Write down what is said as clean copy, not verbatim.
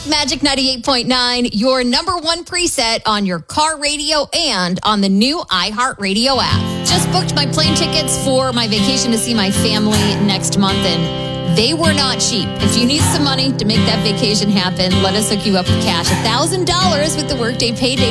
Magic 98.9, your number one preset on your car radio and on the new iHeartRadio app. Just booked my plane tickets for my vacation to see my family next month, and they were not cheap. If you need some money to make that vacation happen, let us hook you up with cash. $1,000 with the Workday Payday